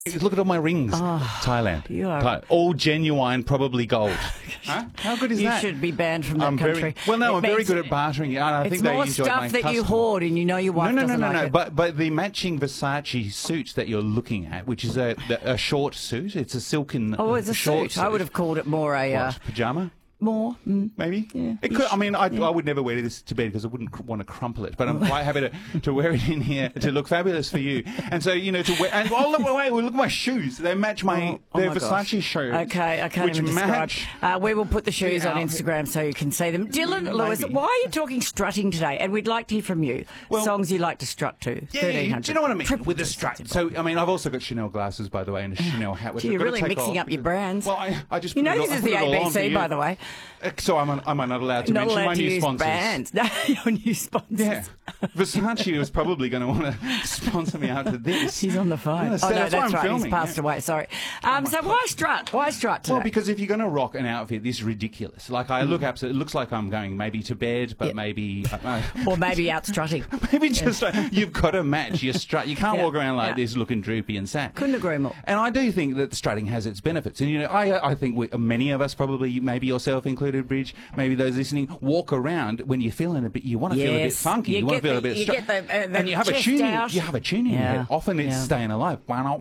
Look at all my rings. Thailand. You are... all genuine, probably gold. Huh? How good is that? You should be banned from that country. I'm very good at bartering. I think they enjoy my It's more stuff that you custom. hoard and you know your wife doesn't like it. But the matching Versace suit that you're looking at, which is a short suit, it's a silken it's a short suit. I would have called it more a... Pyjama? More. Maybe? Yeah. It could, I would never wear this to bed because I wouldn't want to crumple it. But I'm quite happy to wear it in here to look fabulous for you. And so, to wear... And look at my shoes. They match they're Versace shoes. Okay, I can't even describe. We will put the shoes on Instagram so you can see them. Dylan Lewis, why are you talking strutting today? And we'd like to hear from you. Songs you like to strut to. Yeah, do you know what I mean? With the strut. So, I've also got Chanel glasses, by the way, and a Chanel hat. Which you're really mixing up your brands. Well, I just... this is the ABC, by the way. So am I not allowed to mention my new sponsors? Brands. No, your new sponsors. Yeah. Versace was probably going to want to sponsor me out to this. He's on the phone. Yeah, that's right. Filming. He's passed away. Sorry. So why strut? Why strut today? Well, because if you're going to rock an outfit this ridiculous, like I look absolutely, it looks like I'm going maybe to bed, but maybe... or maybe out strutting. Maybe just you've got to match your strut. You can't walk around like this looking droopy and sad. Couldn't agree more. And I do think that strutting has its benefits. And, I think many of us probably, maybe yourself included, Bridge, maybe those listening, walk around when you're feeling you want to feel a bit funky. You want to feel a bit strut. And you have a tune. You have a tune in your head. Often it's Staying Alive.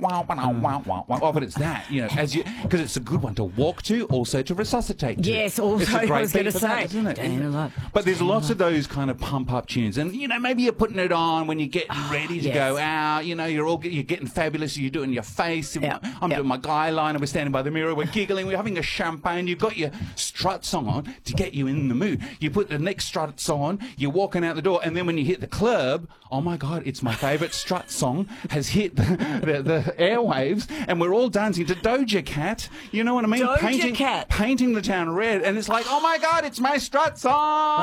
Often it's that, because it's a good one to walk to, also to resuscitate to. Yes, also I was going to say, isn't it? Staying Alive. But there's lots of those kind of pump up tunes, and maybe you're putting it on when you're getting ready to go out. You're getting fabulous. You're doing your face. I'm doing my eyeliner. We're standing by the mirror. We're giggling. We're having a champagne. You've got your strut song on to get you in the mood. You put the next strut song on. You're walking out the door, and then when you hit the club, oh my God, it's my favourite strut song has hit the airwaves, and we're all dancing to Doja Cat. You know what I mean? Doja Cat. Painting the town red, and it's like, oh my God, it's my strut song.